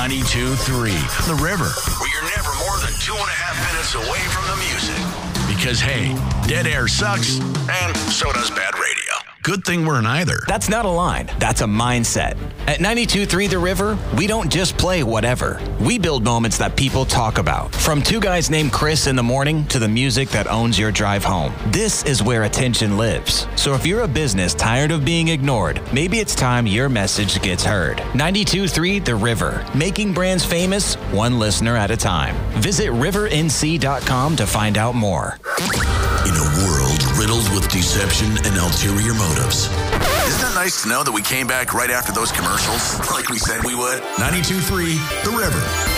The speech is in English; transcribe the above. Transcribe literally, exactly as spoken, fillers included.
ninety-two three The River, where you're never more than two and a half minutes away from the music. Because, hey, dead air sucks, and so does bad radio. Good thing we're neither. That's not a line. That's a mindset. At ninety-two three The River, we don't just play whatever. We build moments that people talk about. From two guys named Chris in the morning to the music that owns your drive home. This is where attention lives. So if you're a business tired of being ignored, maybe it's time your message gets heard. ninety-two three The River, making brands famous one listener at a time. Visit river n c dot com to find out more. In a world riddled with deception and ulterior motives. Isn't it nice to know that we came back right after those commercials, like we said we would? ninety-two three The River.